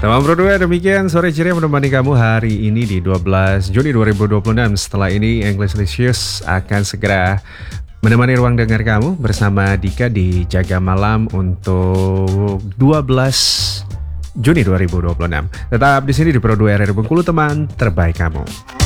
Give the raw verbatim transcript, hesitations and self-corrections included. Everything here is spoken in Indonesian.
Teman Bro dua, demikian sore ceria menemani kamu hari ini di dua belas Juni dua ribu dua puluh enam. Setelah ini English Licious akan segera menemani ruang dengar kamu bersama Dika di Jaga Malam untuk dua belas Juni dua ribu dua puluh enam. Tetap di sini di Pro dua R R Bengkulu, teman terbaik kamu.